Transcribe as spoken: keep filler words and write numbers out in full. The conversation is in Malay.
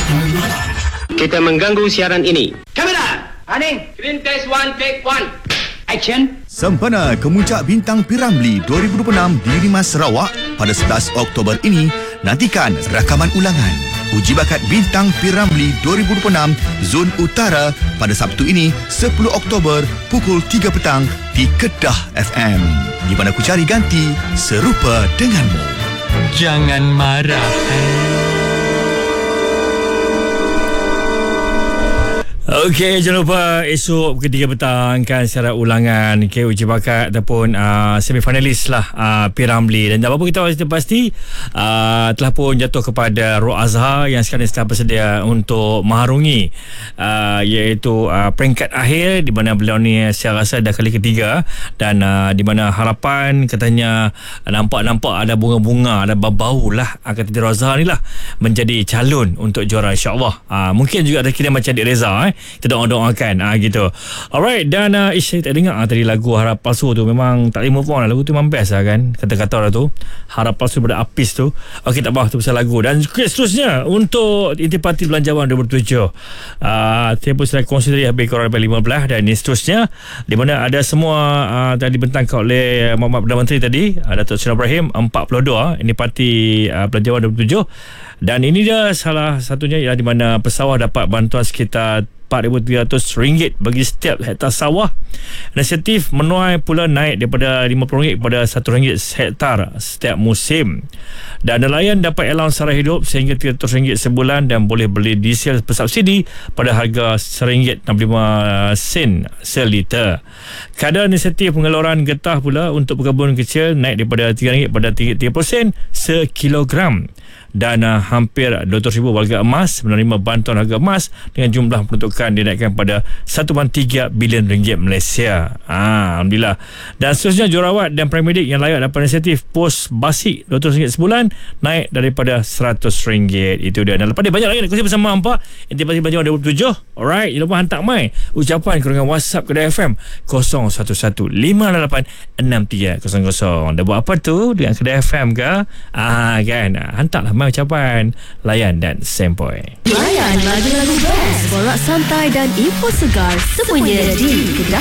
Kita mengganggu siaran ini. Kamera, running. Screen test one, take one. Action. Sempena Kemuncak Bintang P Ramlee dua ribu dua puluh enam di Lima Sarawak pada sebelas Oktober ini, nantikan rakaman ulangan Uji Bakat Bintang P Ramlee dua ribu dua puluh enam Zon Utara pada Sabtu ini sepuluh Oktober pukul tiga petang di Kedah F M. Di mana ku cari ganti serupa denganmu. Jangan marah. Okey, jangan lupa esok pukul tiga petang kan secara ulangan okay, uji bakat ataupun uh, semifinalis lah uh, P Ramlee. Dan apa pun kita pasti, pasti uh, telah pun jatuh kepada Roh Azhar yang sekarang sedang bersedia untuk mengharungi uh, iaitu uh, peringkat akhir, di mana beliau ni saya rasa dah kali ketiga, dan uh, di mana harapan katanya uh, nampak-nampak ada bunga-bunga, ada bau-bau lah uh, kata Roh Azhar ni lah menjadi calon untuk juara, insyaAllah. Uh, mungkin juga ada kira macam Adik Reza eh. Kita doa-doakan ah, gitu. Alright, dan uh, ish, saya tak dengar ah, tadi lagu Harap Palsu tu. Memang tak boleh move on lah. Lagu tu memang best lah kan, kata-kata orang tu, Harap Palsu pada Apis tu. Okey, tak apa, tu pasal lagu. Dan seterusnya untuk Intipati Belanjawan dua ribu tujuh, uh, saya pun sudah kongsi tadi habis korang sampai lima belas. Dan ini seterusnya, di mana ada semua uh, yang dibentangkan oleh Muhammad Perdana Menteri tadi, uh, Datuk Seri Ibrahim, empat puluh dua Intipati uh, Belanjawan dua ribu tujuh. Dan ini dia salah satunya, ialah di mana pesawah dapat bantuan sekitar empat ribu tiga ratus ringgit bagi setiap hektar sawah. Inisiatif menuai pula naik daripada lima puluh ringgit kepada satu ringgit hektar setiap musim. Dan nelayan dapat allowance sara hidup sehingga tiga ratus ringgit sebulan dan boleh beli diesel bersubsidi pada harga satu ringgit enam puluh lima sen seliter. Kadar inisiatif pengeluaran getah pula untuk berkebun kecil naik daripada tiga ringgit pada tiga puluh sen sekilogram. Dan uh, hampir dua ratus ribu warga emas menerima bantuan harga emas dengan jumlah peruntukan dinaikkan pada satu perpuluhan tiga bilion ringgit Malaysia. Ah, Alhamdulillah. Dan seterusnya, jurawat dan paramedik yang layak dapat inisiatif pos basic dua ratus ringgit sebulan naik daripada seratus ringgit. Itu dia. Dan lepas dia banyak lagi nak kongsi bersama hampa Intipati Belanjawan dua ribu tujuh. Alright, jangan lupa hantar mai ucapan ke dengan WhatsApp Kedah F M kosong satu satu lima lapan enam tiga kosong kosong. Dah buat apa tu dengan Kedah F M ke? Ah kan, hantarlah mai ucapan, layan dan sempoi. Layan lagu-lagu best, borak santai dan info segar semuanya di Kedah